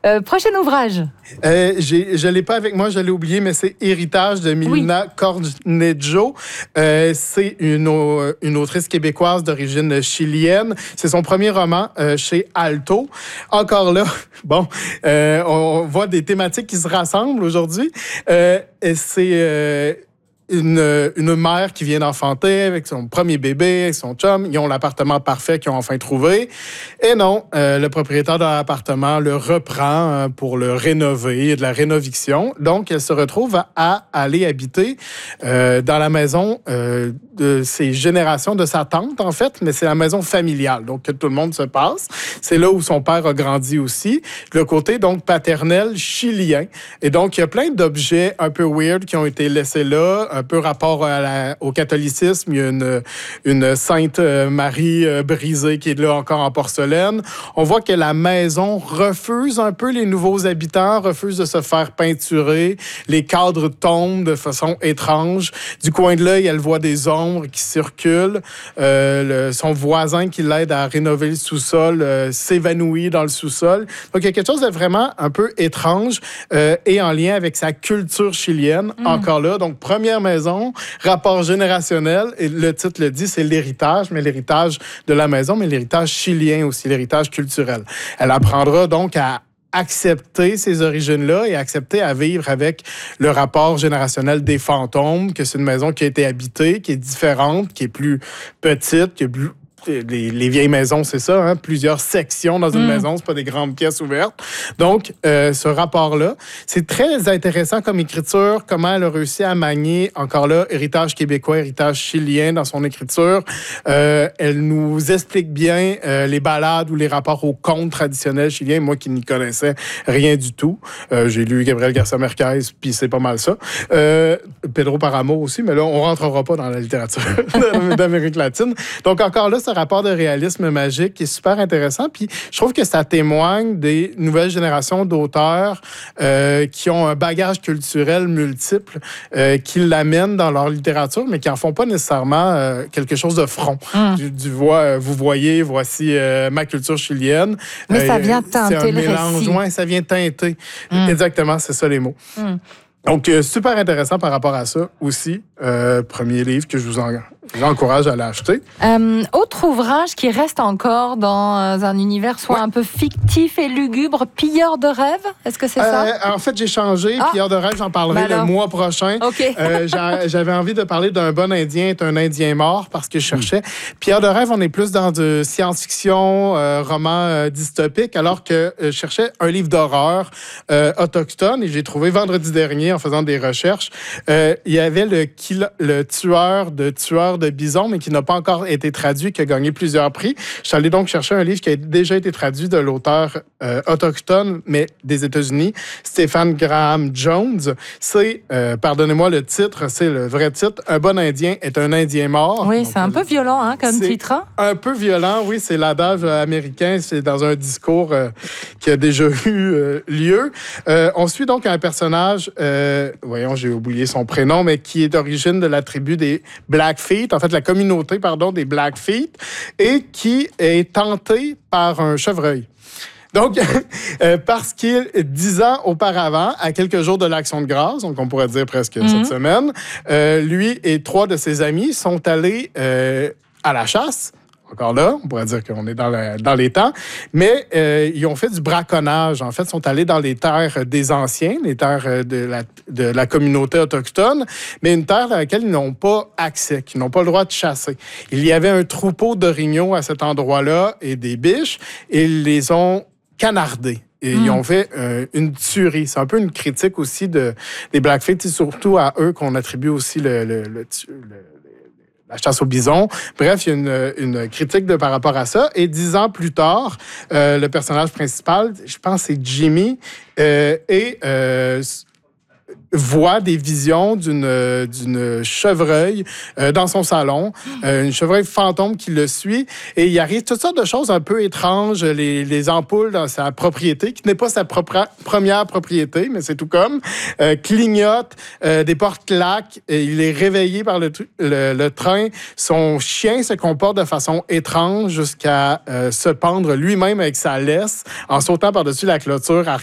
Prochain ouvrage. Je l'ai pas avec moi, je l'ai oublié, mais c'est Héritage de Milena Cornejo. C'est une autrice québécoise d'origine chilienne. C'est son premier roman chez Alto. Encore là, on voit des thématiques qui se rassemblent aujourd'hui. C'est une mère qui vient d'enfanter avec son premier bébé, avec son chum. Ils ont l'appartement parfait qu'ils ont enfin trouvé. Et non, le propriétaire de l'appartement le reprend pour le rénover. Il y a de la rénoviction. Donc, elle se retrouve à aller habiter dans la maison de ses générations, de sa tante, en fait, mais c'est la maison familiale, donc que tout le monde se passe. C'est là où son père a grandi aussi. Le côté, donc, paternel chilien. Et donc, il y a plein d'objets un peu weird qui ont été laissés là, un peu rapport au catholicisme. Il y a une Sainte Marie brisée qui est là encore en porcelaine. On voit que la maison refuse un peu les nouveaux habitants, refuse de se faire peinturer. Les cadres tombent de façon étrange. Du coin de l'œil, elle voit des ombres qui circulent. Son voisin qui l'aide à rénover le sous-sol s'évanouit dans le sous-sol. Donc, il y a quelque chose de vraiment un peu étrange et en lien avec sa culture chilienne. Encore là, donc, première maison, rapport générationnel, et le titre le dit, c'est l'héritage, mais l'héritage de la maison, mais l'héritage chilien aussi, l'héritage culturel. Elle apprendra donc à accepter ces origines-là et accepter à vivre avec le rapport générationnel des fantômes, que c'est une maison qui a été habitée, qui est différente, qui est plus petite, qui est plus... Les vieilles maisons, c'est ça, hein? Plusieurs sections dans une maison, c'est pas des grandes pièces ouvertes. Donc, ce rapport-là, c'est très intéressant comme écriture, comment elle a réussi à manier, encore là, héritage québécois, héritage chilien dans son écriture. Elle nous explique bien les ballades ou les rapports aux contes traditionnels chiliens, moi qui n'y connaissais rien du tout. J'ai lu Gabriel Garcia Marquez, puis c'est pas mal ça. Pedro Paramo aussi, mais là, on rentrera pas dans la littérature d'Amérique latine. Donc, encore là, ça rapport de réalisme magique qui est super intéressant. Puis je trouve que ça témoigne des nouvelles générations d'auteurs qui ont un bagage culturel multiple, qui l'amènent dans leur littérature, mais qui en font pas nécessairement quelque chose de front. Vous voyez, voici ma culture chilienne. Mais ça vient teinter le récit. Ouais, ça vient teinter. Exactement, c'est ça les mots. Donc, super intéressant par rapport à ça aussi. Premier livre que j'encourage à l'acheter. Autre ouvrage qui reste encore dans un univers soit un peu fictif et lugubre, Pilleurs de rêves, est-ce que c'est ça? En fait, j'ai changé. Pilleurs de rêves, j'en parlerai le mois prochain. Okay. J'avais envie de parler d'un bon Indien est un Indien mort parce que je cherchais. Pilleurs de rêves, on est plus dans de science-fiction, roman dystopique, alors que je cherchais un livre d'horreur autochtone et j'ai trouvé vendredi dernier en faisant des recherches. Il y avait le tueur de bisons, mais qui n'a pas encore été traduit, qui a gagné plusieurs prix. Je suis allé donc chercher un livre qui a déjà été traduit de l'auteur autochtone, mais des États-Unis, Stephen Graham Jones. C'est, pardonnez-moi le titre, c'est le vrai titre, Un bon Indien est un Indien mort. Oui, donc, c'est un peu violent comme titre. Hein? Un peu violent, oui, c'est l'adage américain, c'est dans un discours qui a déjà eu lieu. On suit donc un personnage, voyons, j'ai oublié son prénom, mais qui est d'origine de la tribu des Blackfeet, en fait, la communauté, des Blackfeet, et qui est tenté par un chevreuil. Donc, parce qu'il, 10 ans auparavant, à quelques jours de l'Action de grâce, donc on pourrait dire presque cette semaine, lui et 3 de ses amis sont allés à la chasse. Encore là, on pourrait dire qu'on est dans les temps, mais ils ont fait du braconnage. En fait, ils sont allés dans les terres des anciens, les terres de la communauté autochtone, mais une terre dans laquelle ils n'ont pas accès, qu'ils n'ont pas le droit de chasser. Il y avait un troupeau d'orignaux à cet endroit-là et des biches, et ils les ont canardés. Et ils ont fait une tuerie. C'est un peu une critique aussi des Blackfeet, surtout à eux qu'on attribue aussi la chasse au bison. Bref, il y a une critique par rapport à ça. Et 10 ans plus tard, le personnage principal, je pense que c'est Jimmy, voit des visions d'une chevreuil dans son salon, une chevreuil fantôme qui le suit, et il arrive toutes sortes de choses un peu étranges, les ampoules dans sa propriété, qui n'est pas sa première propriété, mais c'est tout comme, clignote, des portes claquent, et il est réveillé par le train, son chien se comporte de façon étrange jusqu'à se pendre lui-même avec sa laisse en sautant par-dessus la clôture